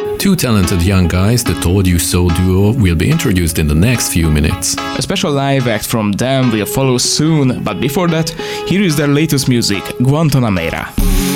Two talented young guys, the Told You So duo, will be introduced in the next few minutes. A special live act from them will follow soon, but before that, here is their latest music, Guantanamera.